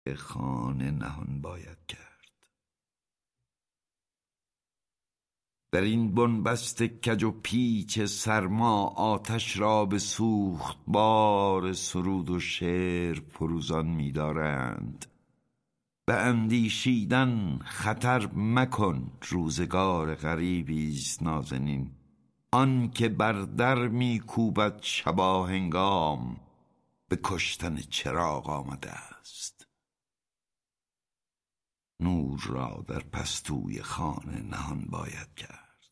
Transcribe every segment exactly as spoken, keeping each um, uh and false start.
خانه نهان باید کرد. در این بنبست کج و پیچ سرما آتش را به سوخت بار سرود و شعر فروزان می‌دارند. به اندیشیدن خطر مکن، روزگار غریبی است نازنین. آن که بر در میکوبد شباهنگام، به کشتن چراغ آمده است. نور را در پستوی خانه نهان باید کرد.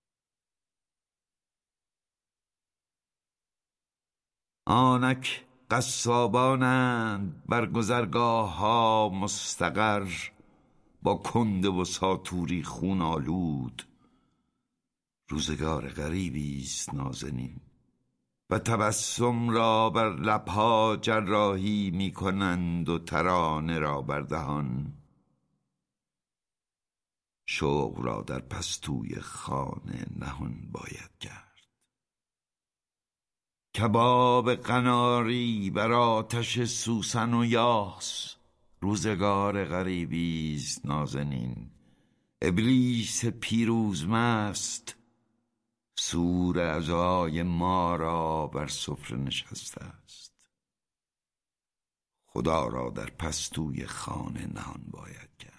آنک قصابانند بر گذرگاه ها مستقر، با کنده و ساتوری خون آلود. روزگار غریبی است نازنین، و تبسم را بر لبها جراحی می کنند و ترانه را بر دهان. شوق را در پستوی خانه نهان باید کرد. کباب قناری بر آتش سوسن و یاس، روزگار غریبی است نازنین. ابلیس پیروزمست، سور عزای ما را بر سفره نشسته است. خدا را در پستوی خانه نهان باید کرد.